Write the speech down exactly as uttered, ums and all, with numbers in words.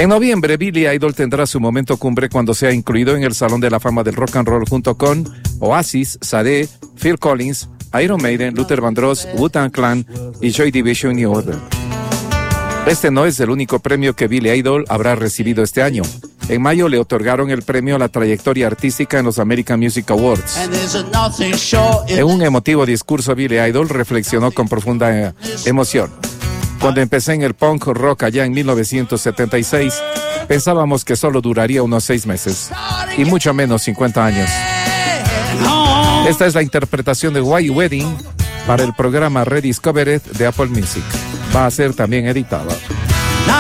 En noviembre, Billy Idol tendrá su momento cumbre cuando sea incluido en el Salón de la Fama del Rock and Roll junto con Oasis, Sade, Phil Collins, Iron Maiden, Luther Vandross, Wu-Tang Clan y Joy Division y Order. Este no es el único premio que Billy Idol habrá recibido este año. En mayo le otorgaron el premio a la trayectoria artística en los American Music Awards. En un emotivo discurso, Billy Idol reflexionó con profunda emoción. Cuando empecé en el punk rock allá en mil novecientos setenta y seis, pensábamos que solo duraría unos seis meses, y mucho menos cincuenta años. Esta es la interpretación de White Wedding para el programa Rediscovered de Apple Music. Va a ser también editada.